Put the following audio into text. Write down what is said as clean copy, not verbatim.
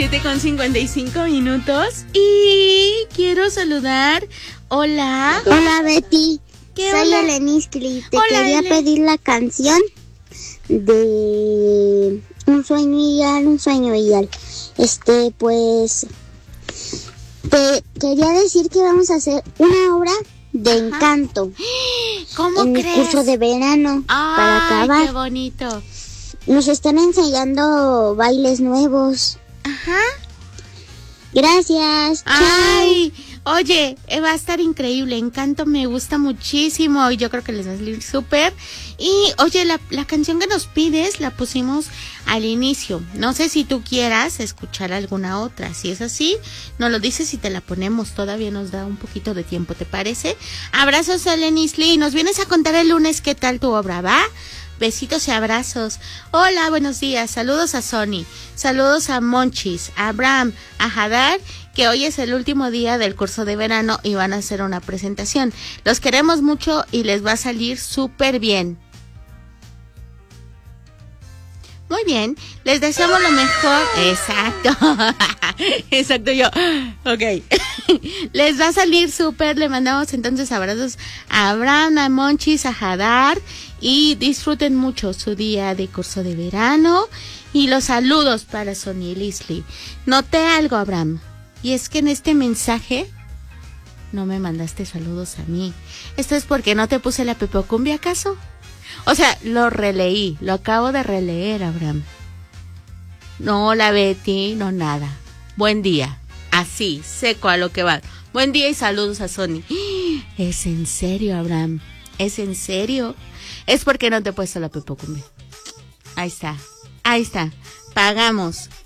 7:55 y quiero saludar. Hola. Hola, Betty. ¿Qué Soy hola? Eleniscli. Te Hola, quería Ele. pedir la canción de Un sueño ideal, un sueño ideal. Pues te quería decir que vamos a hacer una obra de encanto ¿Cómo en crees? el curso de verano para Ay, acabar. qué bonito. Nos están enseñando bailes nuevos. Ajá. Gracias. Chao. Ay, oye, va a estar increíble. Encanto me gusta muchísimo y yo creo que les va a salir súper. Y oye, la canción que nos pides la pusimos al inicio. No sé si tú quieras escuchar alguna otra. Si es así, nos lo dices y te la ponemos. Todavía nos da un poquito de tiempo, ¿te parece? Abrazos a Lenisli. Nos vienes a contar el lunes qué tal tu obra, ¿va? Besitos y abrazos. Hola, buenos días. Saludos a Sony. Saludos a Monchis, a Abraham, a Hadar, que hoy es el último día del curso de verano y van a hacer una presentación. Los queremos mucho y les va a salir súper bien. Muy bien, les deseamos lo mejor. Exacto. Exacto, yo. Ok. Les va a salir súper. Le mandamos entonces abrazos a Abraham, a Monchis, a Hadar. Y disfruten mucho su día de curso de verano. Y los saludos para Sony y Leslie. Noté algo, Abraham. Y es que en este mensaje no me mandaste saludos a mí. ¿Esto es porque no te puse la pepocumbia, acaso? O sea, lo releí, lo acabo de releer, Abraham. No, la Betty, no nada. Buen día. Así, seco a lo que va. Buen día y saludos a Sony. ¿Es en serio, Abraham? ¿Es en serio? Es porque no te he puesto la pepocumbia. Ahí está. Pagamos.